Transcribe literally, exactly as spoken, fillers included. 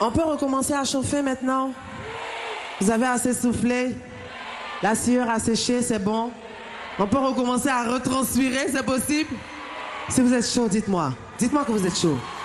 On peut recommencer à chauffer maintenant? Vous avez assez soufflé? La sueur a séché, c'est bon? On peut recommencer à retranspirer, c'est possible? Si vous êtes chaud, dites-moi. Dites-moi que vous êtes chaud.